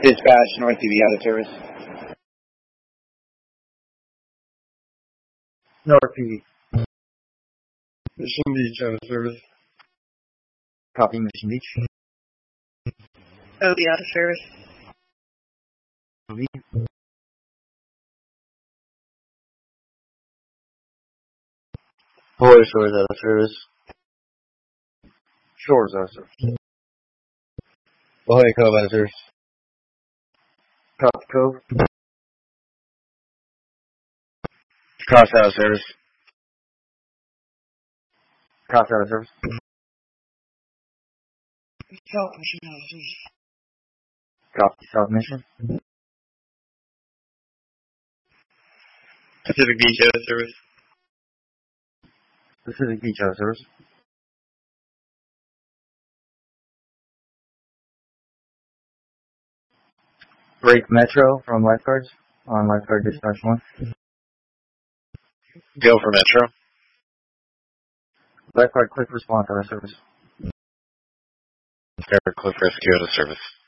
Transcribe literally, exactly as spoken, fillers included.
Dispatch, North P V out of service. North P V. Mission Beach out of service. Copy, Mission Beach. O B out of service. O B. Hawaii Shores out of service. Shores out of service. Hawaii Cove out of service. Copy, Cove. Cross out of service. Cross out of service. South Mission out of service. Copy, South Mission. Pacific Beach out of service. Pacific Beach out of service. Break Metro from lifeguards on lifeguard dispatch one. Go for Metro. Lifeguard quick response out of service. Air Cliff Rescue out of service.